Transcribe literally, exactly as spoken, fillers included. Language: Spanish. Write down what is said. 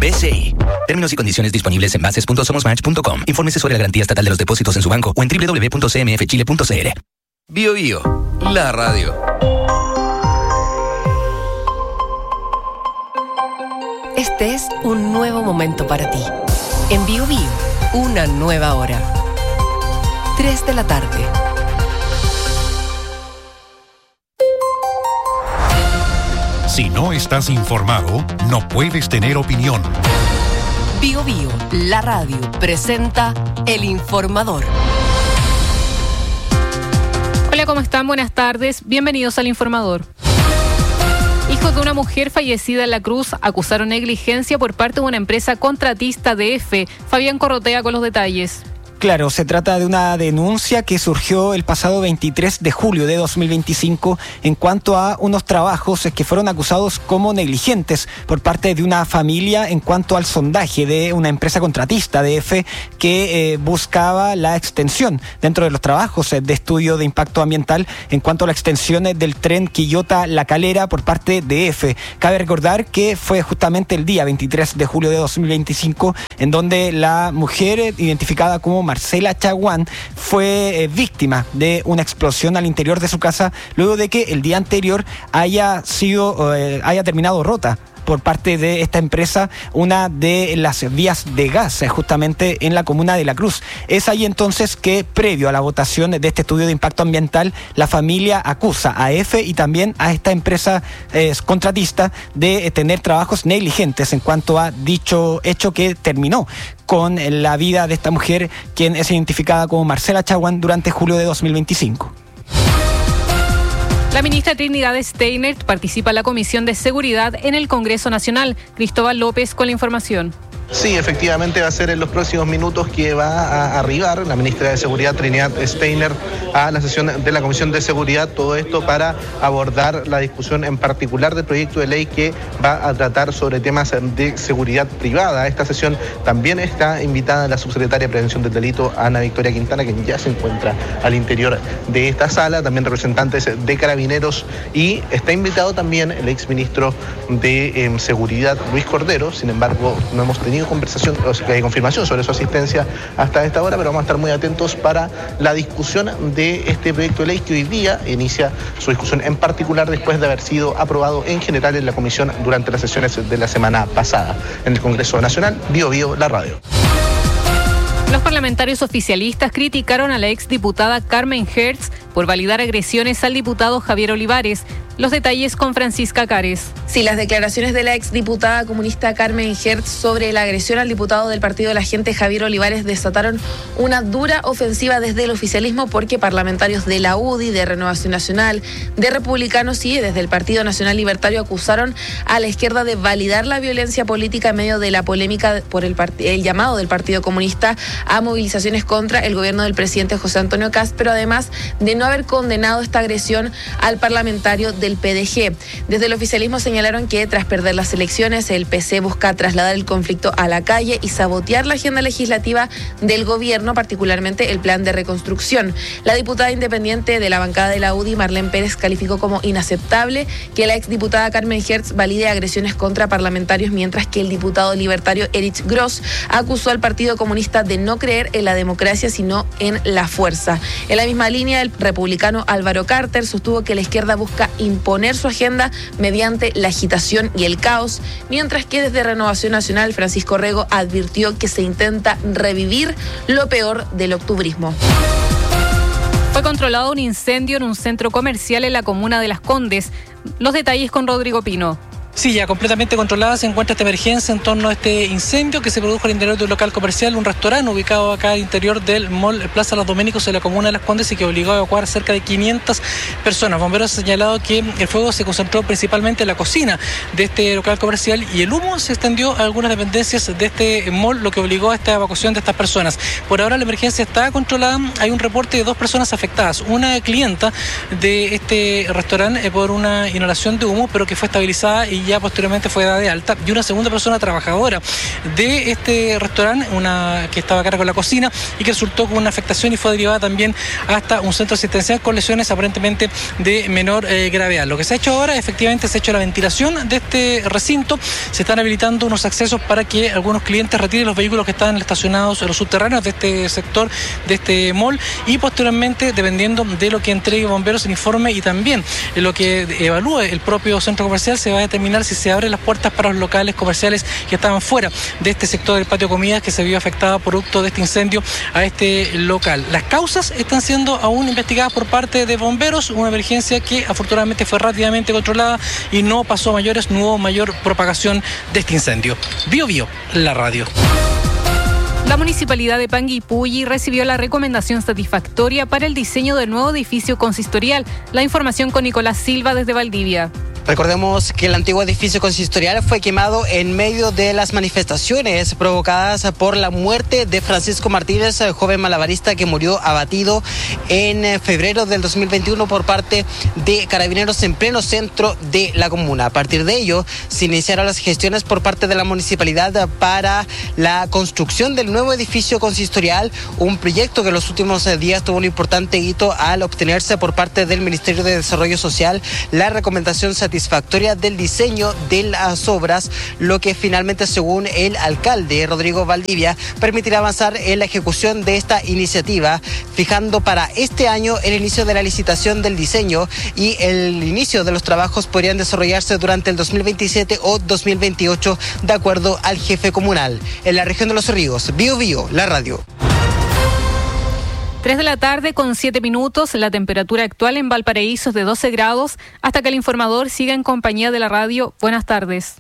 B C I. Términos y condiciones disponibles en bases punto somos match punto com. Infórmese sobre la garantía estatal de los depósitos en su banco o en doble u doble u doble u punto c m f chile punto c l. Bio Bio, la radio. Este es un nuevo momento para ti. En Bio Bio, una nueva hora. tres de la tarde. Si no estás informado, no puedes tener opinión. Bio Bio, la radio, presenta El Informador. Hola, ¿cómo están? Buenas tardes. Bienvenidos al Informador. Hijos de una mujer fallecida en La Cruz acusaron negligencia por parte de una empresa contratista de F. Fabián Corrotea con los detalles. Claro, se trata de una denuncia que surgió el pasado veintitrés de julio de dos mil veinticinco en cuanto a unos trabajos que fueron acusados como negligentes por parte de una familia en cuanto al sondaje de una empresa contratista de F que eh, buscaba la extensión dentro de los trabajos de estudio de impacto ambiental en cuanto a la extensión del tren Quillota-La Calera por parte de F. Cabe recordar que fue justamente el día veintitrés de julio de dos mil veinticinco en donde la mujer identificada como Marcela Chaguán fue eh, víctima de una explosión al interior de su casa luego de que el día anterior haya sido eh, haya terminado rota por parte de esta empresa una de las vías de gas eh, justamente en la comuna de La Cruz. Es ahí entonces que previo a la votación de este estudio de impacto ambiental la familia acusa a F y también a esta empresa eh, contratista de eh, tener trabajos negligentes en cuanto a dicho hecho que terminó con la vida de esta mujer, quien es identificada como Marcela Chaguán durante julio de dos mil veinticinco. La ministra Trinidad Steiner participa en la Comisión de Seguridad en el Congreso Nacional. Cristóbal López con la información. Sí, efectivamente va a ser en los próximos minutos que va a arribar la ministra de Seguridad Trinidad Steiner a la sesión de la Comisión de Seguridad, todo esto para abordar la discusión en particular del proyecto de ley que va a tratar sobre temas de seguridad privada. A esta sesión también está invitada la subsecretaria de Prevención del Delito, Ana Victoria Quintana, quien ya se encuentra al interior de esta sala, también representantes de Carabineros, y está invitado también el exministro de eh, Seguridad, Luis Cordero. Sin embargo, no hemos tenido conversación, o sea, hay confirmación sobre su asistencia hasta esta hora, pero vamos a estar muy atentos para la discusión de este proyecto de ley que hoy día inicia su discusión, en particular después de haber sido aprobado en general en la comisión durante las sesiones de la semana pasada. En el Congreso Nacional, Bio Bio, la radio. Los parlamentarios oficialistas criticaron a la exdiputada Carmen Hertz por validar agresiones al diputado Javier Olivares. Los detalles con Francisca Cares. Sí, las declaraciones de la exdiputada comunista Carmen Hertz sobre la agresión al diputado del Partido de la Gente Javier Olivares desataron una dura ofensiva desde el oficialismo, porque parlamentarios de la U D I, de Renovación Nacional, de Republicanos y desde el Partido Nacional Libertario acusaron a la izquierda de validar la violencia política en medio de la polémica por el, part- el llamado del Partido Comunista a movilizaciones contra el gobierno del presidente José Antonio Kast, pero además de no haber condenado esta agresión al parlamentario del P D G. Desde el oficialismo señalaron que tras perder las elecciones, el P C busca trasladar el conflicto a la calle y sabotear la agenda legislativa del gobierno, particularmente el plan de reconstrucción. La diputada independiente de la bancada de la U D I, Marlene Pérez, calificó como inaceptable que la exdiputada Carmen Hertz valide agresiones contra parlamentarios, mientras que el diputado libertario Erich Gross acusó al Partido Comunista de no creer en la democracia, sino en la fuerza. En la misma línea, el republicano Álvaro Carter sostuvo que la izquierda busca imponer su agenda mediante la agitación y el caos, mientras que desde Renovación Nacional, Francisco Rego advirtió que se intenta revivir lo peor del octubrismo. Fue controlado un incendio en un centro comercial en la comuna de Las Condes. Los detalles con Rodrigo Pino. Sí, ya completamente controlada se encuentra esta emergencia en torno a este incendio que se produjo al interior de un local comercial, un restaurante ubicado acá al interior del mall Plaza Los Doménicos en la comuna de Las Condes, y que obligó a evacuar cerca de quinientas personas. Bomberos han señalado que el fuego se concentró principalmente en la cocina de este local comercial y el humo se extendió a algunas dependencias de este mall, lo que obligó a esta evacuación de estas personas. Por ahora la emergencia está controlada. Hay un reporte de dos personas afectadas, una clienta de este restaurante por una inhalación de humo, pero que fue estabilizada y ya posteriormente fue dada de alta, y una segunda persona trabajadora de este restaurante, una que estaba a cargo de la cocina y que resultó con una afectación y fue derivada también hasta un centro asistencial con lesiones aparentemente de menor eh, gravedad. Lo que se ha hecho ahora, efectivamente, se ha hecho la ventilación de este recinto, se están habilitando unos accesos para que algunos clientes retiren los vehículos que están estacionados en los subterráneos de este sector, de este mall, y posteriormente, dependiendo de lo que entregue Bomberos el informe y también lo que evalúe el propio centro comercial, se va a determinar si se abren las puertas para los locales comerciales que estaban fuera de este sector del patio comidas que se vio afectado producto de este incendio a este local. Las causas están siendo aún investigadas por parte de Bomberos, una emergencia que afortunadamente fue rápidamente controlada y no pasó a mayores, no hubo mayor propagación de este incendio. Bio Bio, la radio. La Municipalidad de Panguipulli recibió la recomendación satisfactoria para el diseño del nuevo edificio consistorial. La información con Nicolás Silva desde Valdivia. Recordemos que el antiguo edificio consistorial fue quemado en medio de las manifestaciones provocadas por la muerte de Francisco Martínez, joven malabarista que murió abatido en febrero del dos mil veintiuno por parte de carabineros en pleno centro de la comuna. A partir de ello, se iniciaron las gestiones por parte de la municipalidad para la construcción del nuevo edificio consistorial, un proyecto que en los últimos días tuvo un importante hito al obtenerse por parte del Ministerio de Desarrollo Social la recomendación satisfactoria satisfactoria del diseño de las obras, lo que finalmente, según el alcalde Rodrigo Valdivia, permitirá avanzar en la ejecución de esta iniciativa, fijando para este año el inicio de la licitación del diseño, y el inicio de los trabajos podrían desarrollarse durante el dos mil veintisiete o dos mil veintiocho, de acuerdo al jefe comunal. En la región de Los Ríos, Bio Bio, la radio. tres de la tarde con siete minutos, la temperatura actual en Valparaíso es de doce grados, hasta que el informador siga en compañía de la radio. Buenas tardes.